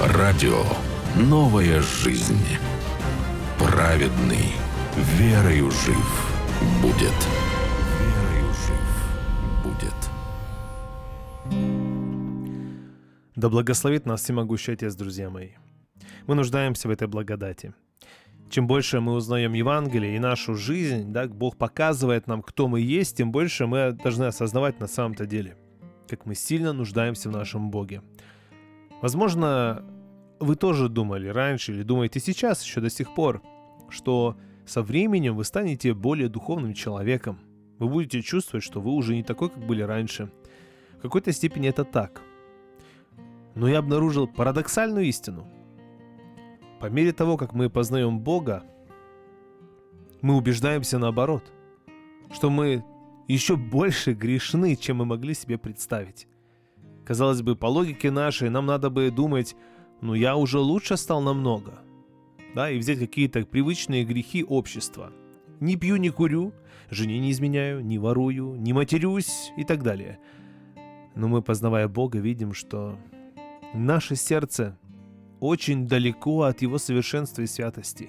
Радио «Новая жизнь». Праведный верою жив будет. Верою жив будет. Да благословит нас всемогущий Отец, друзья мои. Мы нуждаемся в этой благодати. Чем больше мы узнаем Евангелие и нашу жизнь, да, Бог показывает нам, кто мы есть, тем больше мы должны осознавать на самом-то деле, как мы сильно нуждаемся в нашем Боге. Возможно, вы тоже думали раньше или думаете сейчас еще до сих пор, что со временем вы станете более духовным человеком. Вы будете чувствовать, что вы уже не такой, как были раньше. В какой-то степени это так. Но я обнаружил парадоксальную истину. По мере того, как мы познаем Бога, мы убеждаемся наоборот, что мы еще больше грешны, чем мы могли себе представить. Казалось бы, по логике нашей, нам надо бы думать, я уже лучше стал намного, да, и взять какие-то привычные грехи общества. Не пью, не курю, жене не изменяю, не ворую, не матерюсь и так далее. Но мы, познавая Бога, видим, что наше сердце очень далеко от Его совершенства и святости.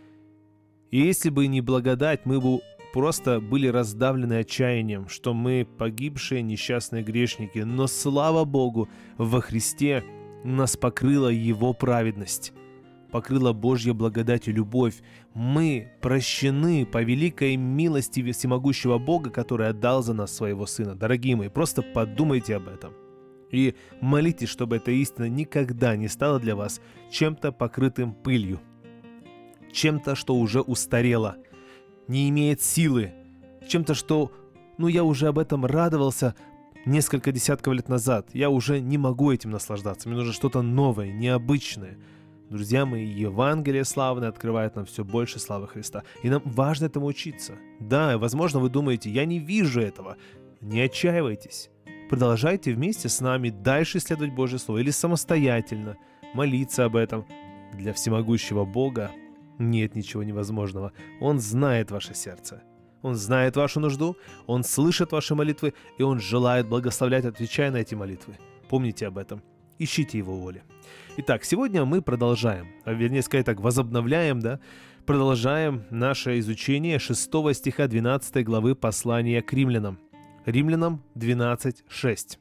И если бы не благодать, мы бы просто были раздавлены отчаянием, что мы погибшие несчастные грешники. Но слава Богу, во Христе нас покрыла Его праведность, покрыла Божья благодать и любовь. Мы прощены по великой милости всемогущего Бога, который отдал за нас Своего Сына. Дорогие мои, просто подумайте об этом. И молитесь, чтобы эта истина никогда не стала для вас чем-то покрытым пылью, чем-то, что уже устарело, не имеет силы, чем-то, что, я уже об этом радовался несколько десятков лет назад, я уже не могу этим наслаждаться, мне нужно что-то новое, необычное. Друзья мои, Евангелие славное открывает нам все больше славы Христа, и нам важно этому учиться. Да, возможно, вы думаете, я не вижу этого, не отчаивайтесь. Продолжайте вместе с нами дальше исследовать Божье Слово или самостоятельно молиться об этом. Для всемогущего Бога нет ничего невозможного. Он знает ваше сердце. Он знает вашу нужду, Он слышит ваши молитвы, и Он желает благословлять, отвечая на эти молитвы. Помните об этом. Ищите Его воли. Итак, сегодня мы продолжаем, продолжаем наше изучение 6 стиха 12 главы послания к римлянам. Римлянам 12:6.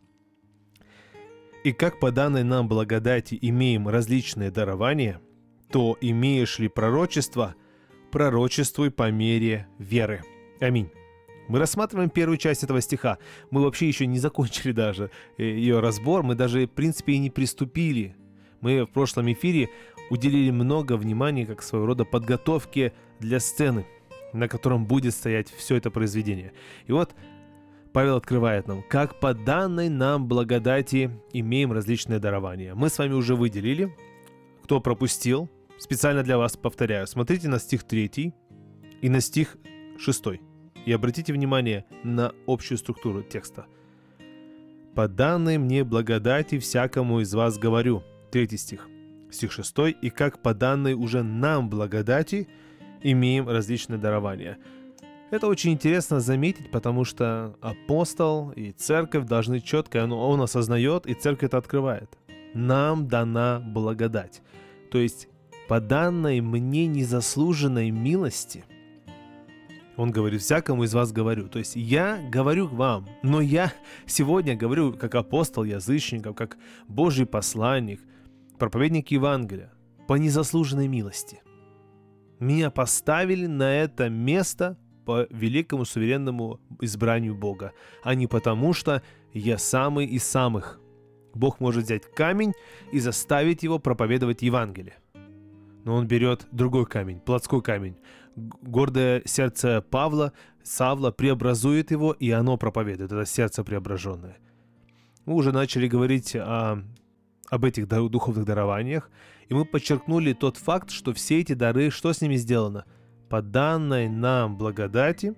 «И как по данной нам благодати имеем различные дарования, то имеешь ли пророчество, пророчествуй по мере веры». Аминь. Мы рассматриваем первую часть этого стиха. Мы вообще еще не закончили даже ее разбор, мы даже, в принципе, и не приступили. Мы в прошлом эфире уделили много внимания как своего рода подготовке для сцены, на котором будет стоять все это произведение. И вот Павел открывает нам, как по данной нам благодати имеем различные дарования. Мы с вами уже выделили. Кто пропустил, специально для вас повторяю. Смотрите на стих 3 и на стих 6. И обратите внимание на общую структуру текста. «По данной мне благодати всякому из вас говорю». 3 стих. Стих 6. «И как по данной уже нам благодати имеем различные дарования». Это очень интересно заметить, потому что апостол и церковь должны четко, он осознает, и церковь это открывает. Нам дана благодать. То есть по данной мне незаслуженной милости, он говорит, всякому из вас говорю. То есть я говорю вам, но я сегодня говорю как апостол язычников, как Божий посланник, проповедник Евангелия, по незаслуженной милости. Меня поставили на это место по великому суверенному избранию Бога, а не потому, что я самый из самых. Бог может взять камень и заставить его проповедовать Евангелие. Но он берет другой камень, плотской камень. Гордое сердце Савла преобразует его, и оно проповедует, это сердце преображенное. Мы уже начали говорить об этих духовных дарованиях, и мы подчеркнули тот факт, что все эти дары, что с ними сделано? По данной нам благодати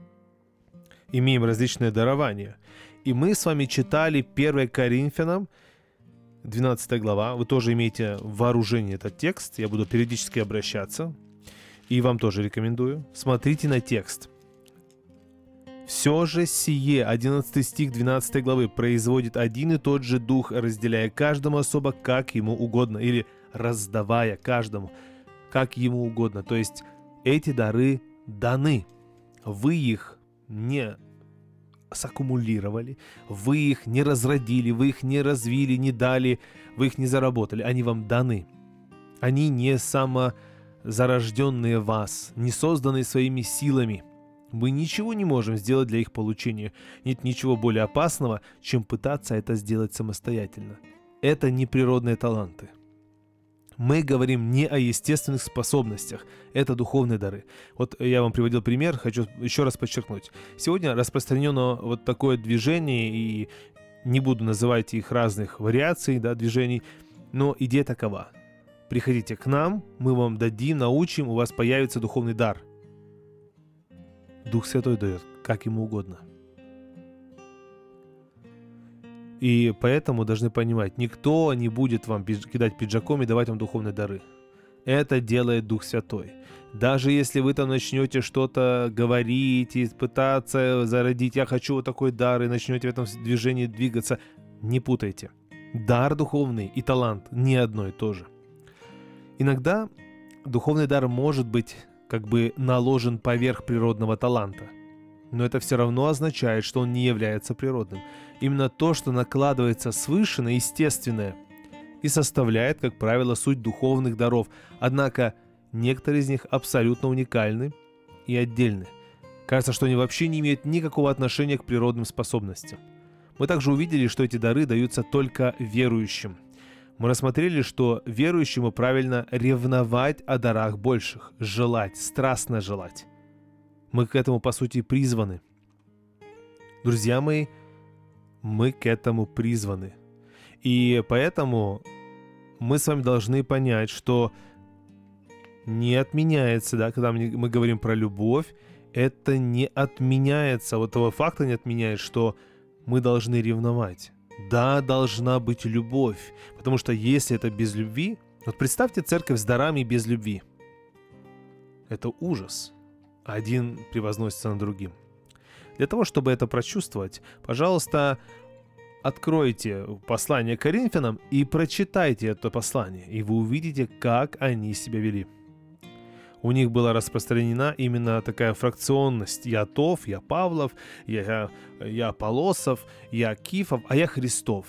имеем различные дарования. И мы с вами читали 1 Коринфянам, 12 глава. Вы тоже имеете в вооружении этот текст. Я буду периодически обращаться. И вам тоже рекомендую. Смотрите на текст. Все же сие, 11 стих 12 главы, производит один и тот же Дух, разделяя каждому особо, как ему угодно, или раздавая каждому, как ему угодно. То есть эти дары даны. Вы их не саккумулировали, вы их не разродили, вы их не развили, не дали, вы их не заработали. Они вам даны. Они не самозарожденные вас, не созданные своими силами. Мы ничего не можем сделать для их получения. Нет ничего более опасного, чем пытаться это сделать самостоятельно. Это не природные таланты. Мы говорим не о естественных способностях, это духовные дары. Вот я вам приводил пример, хочу еще раз подчеркнуть. Сегодня распространено вот такое движение, и не буду называть их разных вариаций, движений, но идея такова. Приходите к нам, мы вам дадим, научим, у вас появится духовный дар. Дух Святой дает, как ему угодно. И поэтому должны понимать, никто не будет вам кидать пиджаком и давать вам духовные дары. Это делает Дух Святой. Даже если вы там начнете что-то говорить и пытаться зародить, я хочу вот такой дар, и начнете в этом движении двигаться, не путайте. Дар духовный и талант не одно и то же. Иногда духовный дар может быть как бы наложен поверх природного таланта. Но это все равно означает, что он не является природным. Именно то, что накладывается свыше на естественное, и составляет, как правило, суть духовных даров. Однако некоторые из них абсолютно уникальны и отдельны. Кажется, что они вообще не имеют никакого отношения к природным способностям. Мы также увидели, что эти дары даются только верующим. Мы рассмотрели, что верующему правильно ревновать о дарах больших, желать, страстно желать. Мы к этому, по сути, призваны. Друзья мои, мы к этому призваны. И поэтому мы с вами должны понять, что не отменяется, когда мы говорим про любовь, это не отменяется, вот того факта не отменяет, что мы должны ревновать. Да, должна быть любовь, потому что если это без любви, вот представьте церковь с дарами без любви. Это ужас. Один превозносится над другим. Для того, чтобы это прочувствовать, пожалуйста, откройте послание к Коринфянам и прочитайте это послание, и вы увидите, как они себя вели. У них была распространена именно такая фракционность. Я Тов, я Павлов, я Аполлосов, я Кифов, а я Христов.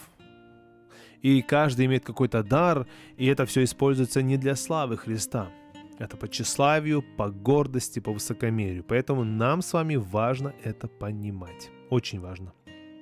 И каждый имеет какой-то дар, и это все используется не для славы Христа. Это по тщеславию, по гордости, по высокомерию. Поэтому нам с вами важно это понимать. Очень важно.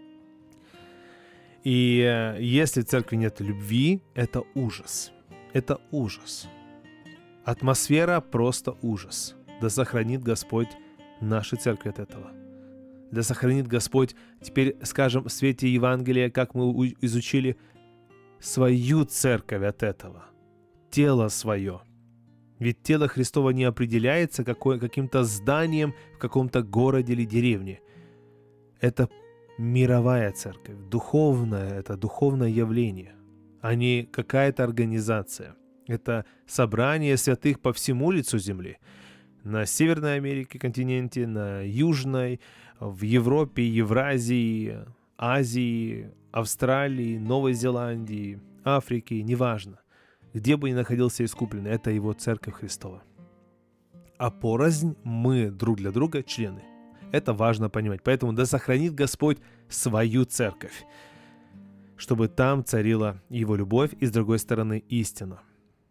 И если в церкви нет любви, это ужас. Это ужас. Атмосфера просто ужас. Да сохранит Господь наши церкви от этого. Да сохранит Господь, теперь скажем, в свете Евангелия, как мы изучили, свою церковь от этого. Тело свое. Ведь тело Христово не определяется каким-то зданием в каком-то городе или деревне. Это мировая церковь, духовное, это духовное явление, а не какая-то организация. Это собрание святых по всему лицу земли. На Северной Америке континенте, на Южной, в Европе, Евразии, Азии, Австралии, Новой Зеландии, Африке, неважно. Где бы ни находился искупленный, это его церковь Христова. А порознь мы друг для друга члены. Это важно понимать. Поэтому да сохранит Господь свою церковь, чтобы там царила его любовь и, с другой стороны, истина.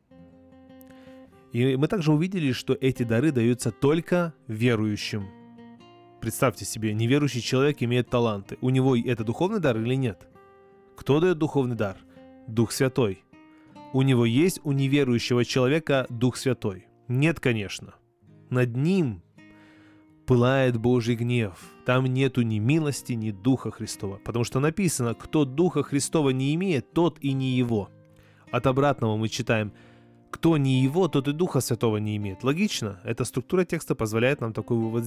И мы также увидели, что эти дары даются только верующим. Представьте себе, неверующий человек имеет таланты. У него это духовный дар или нет? Кто дает духовный дар? Дух Святой. У него есть у неверующего человека Дух Святой? Нет, конечно. Над ним пылает Божий гнев. Там нету ни милости, ни Духа Христова. Потому что написано, кто Духа Христова не имеет, тот и не его. От обратного мы читаем, кто не его, тот и Духа Святого не имеет. Логично? Эта структура текста позволяет нам такой вывод